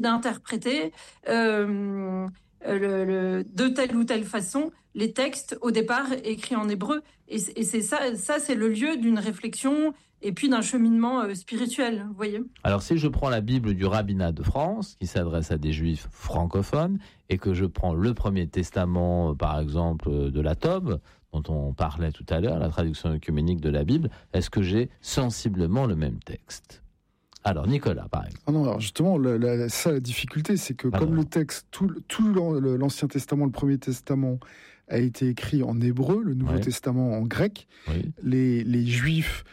d'interpréter de telle ou telle façon les textes au départ écrits en hébreu. Et c'est ça, c'est le lieu d'une réflexion et puis d'un cheminement spirituel, vous voyez. Alors si je prends la Bible du rabbinat de France, qui s'adresse à des juifs francophones, et que je prends le Premier Testament, par exemple, de la Tob, dont on parlait tout à l'heure, la traduction œcuménique de la Bible, est-ce que j'ai sensiblement le même texte ? Alors, Nicolas, par exemple. Ah non, alors justement, la difficulté, c'est que comme le texte, tout l'Ancien Testament, le Premier Testament, a été écrit en hébreu, le Nouveau Testament en grec, les Juifs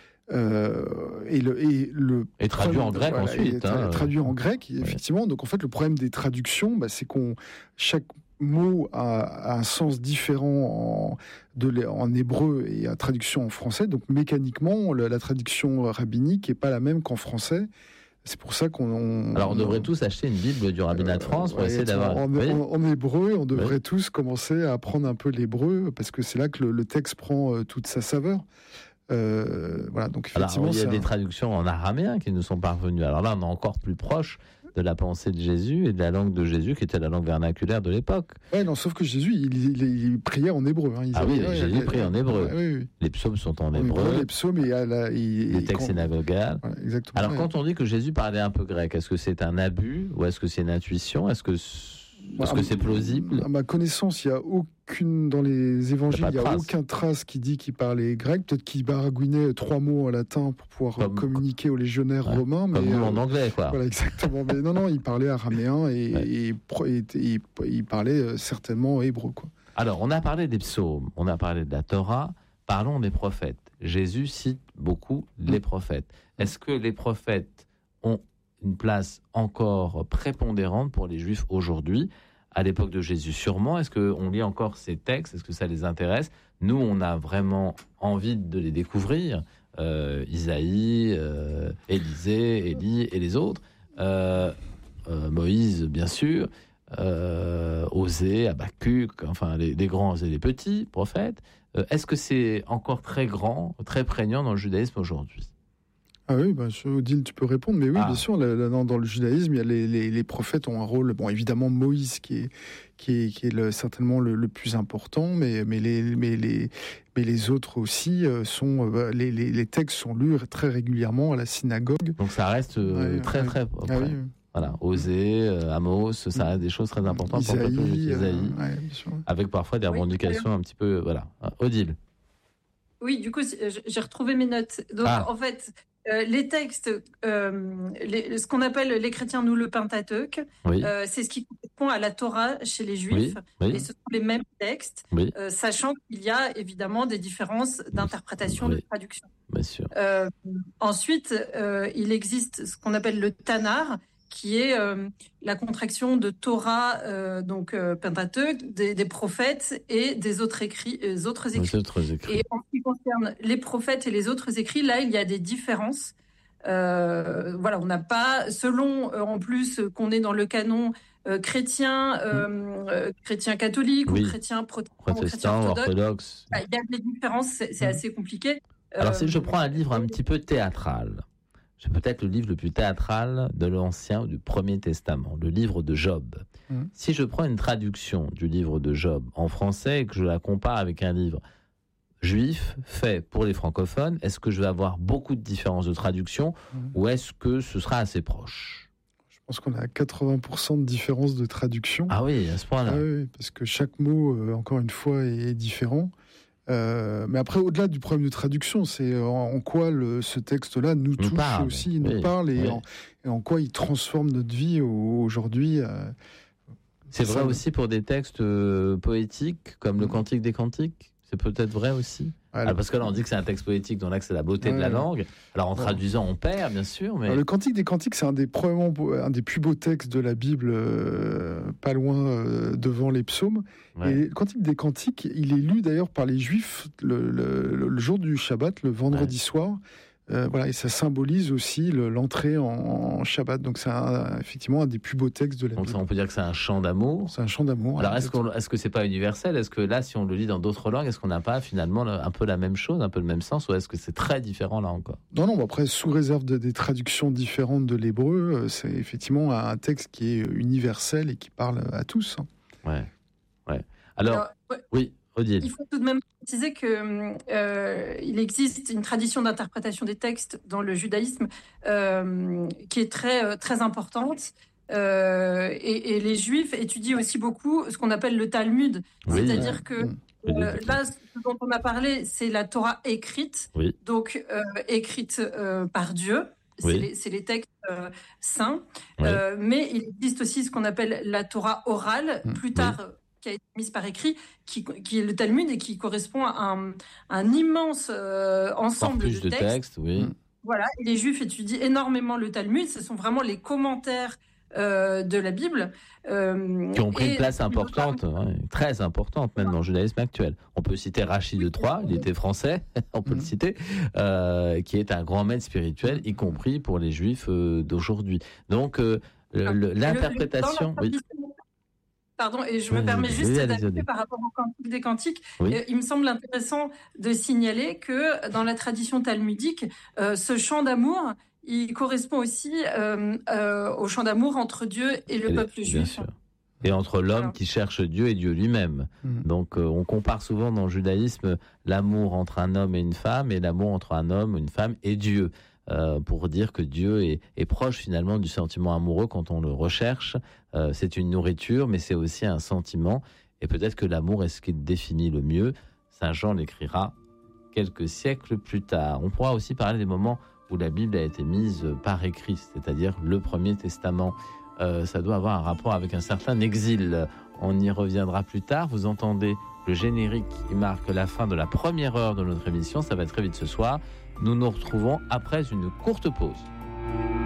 et traduit en grec ensuite. Traduit en grec, effectivement. Donc en fait, le problème des traductions, c'est chaque mot a un sens différent en hébreu et à traduction en français. Donc mécaniquement, la traduction rabbinique n'est pas la même qu'en français. C'est pour ça Alors on devrait tous acheter une Bible du rabbinat de France pour essayer d'avoir... En hébreu, on devrait tous commencer à apprendre un peu l'hébreu, parce que c'est là que le texte prend toute sa saveur. Voilà, donc effectivement, alors, il y a des traductions en araméen qui nous sont parvenues. Alors là, on est encore plus proche de la pensée de Jésus et de la langue de Jésus, qui était la langue vernaculaire de l'époque. Ouais, non, sauf que Jésus, il priait en hébreu. Jésus priait en hébreu. Oui. Les psaumes sont en hébreu. Les psaumes les textes synagogal. Voilà, exactement. Alors, quand on dit que Jésus parlait un peu grec, est-ce que c'est un abus ou est-ce que c'est une intuition ? Est-ce que c'est plausible ? À ma connaissance, il n'y a aucune, dans les évangiles, il n'y a aucun trace qui dit qu'il parlait grec. Peut-être qu'il baragouinait 3 mots en latin pour pouvoir communiquer aux légionnaires romains. Comme mais, nous en anglais, quoi. Voilà, exactement. Mais non, il parlait araméen et il parlait certainement hébreu, quoi. Alors, on a parlé des psaumes, on a parlé de la Torah, parlons des prophètes. Jésus cite beaucoup les prophètes. Est-ce que les prophètes ont une place encore prépondérante pour les Juifs aujourd'hui ? À l'époque de Jésus, sûrement. Est-ce qu'on lit encore ces textes ? Est-ce que ça les intéresse ? Nous, on a vraiment envie de les découvrir. Isaïe, Élisée, Élie et les autres. Moïse, bien sûr. Osée, Habakkuk, enfin les grands et les petits prophètes. Est-ce que c'est encore très grand, très prégnant dans le judaïsme aujourd'hui ? Ah oui, Odile, tu peux répondre, mais oui, bien sûr, dans le judaïsme, il y a les prophètes ont un rôle, bon, évidemment, Moïse, qui est certainement le plus important, mais les autres aussi sont, les textes sont lus très régulièrement à la synagogue. Donc ça reste très. Ah oui. Voilà, Osée, Amos, ça reste des choses très importantes pour le peuple juif. Isaïe, avec parfois des revendications un petit peu, voilà. Odile. Oui, du coup, j'ai retrouvé mes notes. Donc, en fait, les textes, ce qu'on appelle les chrétiens, nous, le Pentateuque, c'est ce qui correspond à la Torah chez les Juifs. Et ce sont les mêmes textes, sachant qu'il y a évidemment des différences d'interprétation, de traduction. Bien sûr. Ensuite, il existe ce qu'on appelle le Tanar, qui est la contraction de Torah, Pentateuque, des prophètes et des autres écrits. Et en ce qui concerne les prophètes et les autres écrits, là, il y a des différences. On n'a pas, selon en plus qu'on est dans le canon chrétien catholique ou chrétien protestant, orthodoxe. Il y a des différences, c'est assez compliqué. Alors si je prends un livre un petit peu théâtral, c'est peut-être le livre le plus théâtral de l'Ancien ou du Premier Testament, le livre de Job. Si je prends une traduction du livre de Job en français et que je la compare avec un livre juif fait pour les francophones, est-ce que je vais avoir beaucoup de différences de traduction ou est-ce que ce sera assez proche ? Je pense qu'on a 80% de différences de traduction. Ah oui, à ce point-là. Oui, parce que chaque mot, encore une fois, est différent. Mais après, au-delà du problème de traduction, c'est en quoi ce texte-là nous touche aussi, il nous parle et en quoi il transforme notre vie aujourd'hui. C'est vrai aussi pour des textes poétiques comme le Cantique des Cantiques. C'est peut-être vrai aussi. Parce que là, on dit que c'est un texte poétique, donc là, c'est la beauté de la langue. Alors, en traduisant, on perd, bien sûr. Mais... Alors, le Cantique des Cantiques, c'est un des plus beaux textes de la Bible, pas loin devant les psaumes. Et le Cantique des Cantiques, il est lu d'ailleurs par les Juifs le jour du Shabbat, le vendredi soir. Voilà, et ça symbolise aussi l'entrée en Shabbat. Donc c'est effectivement un des plus beaux textes de la Bible. Donc ça, on peut dire que c'est un chant d'amour. C'est un chant d'amour. Alors est-ce que c'est pas universel? Est-ce que là, si on le lit dans d'autres langues, est-ce qu'on n'a pas finalement un peu la même chose, un peu le même sens, ou est-ce que c'est très différent là encore? Non, après, sous réserve des traductions différentes de l'hébreu, c'est effectivement un texte qui est universel et qui parle à tous. Ouais. Alors oui. Odile. Il faut tout de même préciser qu'il existe une tradition d'interprétation des textes dans le judaïsme qui est très, très importante. Et les Juifs étudient aussi beaucoup ce qu'on appelle le Talmud. Oui. C'est-à-dire que là, ce dont on a parlé, c'est la Torah écrite, donc écrite par Dieu. C'est les textes saints. Mais il existe aussi ce qu'on appelle la Torah orale, plus tard qui a été mise par écrit, qui est le Talmud et qui correspond à un immense ensemble de textes. Voilà, et les Juifs étudient énormément le Talmud. Ce sont vraiment les commentaires de la Bible. Qui ont pris une place importante, très importante même dans le judaïsme actuel. On peut citer Rachid de Troyes, il était français, on peut le citer, qui est un grand maître spirituel, y compris pour les Juifs d'aujourd'hui. Donc, l'interprétation... Pardon, et je me permets juste d'ajouter par rapport au Cantique des Cantiques. Il me semble intéressant de signaler que dans la tradition talmudique, ce chant d'amour, il correspond aussi au chant d'amour entre Dieu et le peuple juif. Bien sûr. Et entre l'homme qui cherche Dieu et Dieu lui-même. Donc on compare souvent dans le judaïsme l'amour entre un homme et une femme et l'amour entre un homme, une femme et Dieu. Pour dire que Dieu est proche finalement du sentiment amoureux quand on le recherche. C'est une nourriture, mais c'est aussi un sentiment. Et peut-être que l'amour est ce qui définit le mieux. Saint Jean l'écrira quelques siècles plus tard. On pourra aussi parler des moments où la Bible a été mise par écrit, c'est-à-dire le Premier Testament. Ça doit avoir un rapport avec un certain exil. On y reviendra plus tard. Vous entendez le générique qui marque la fin de la première heure de notre émission. Ça va très vite ce soir. Nous nous retrouvons après une courte pause.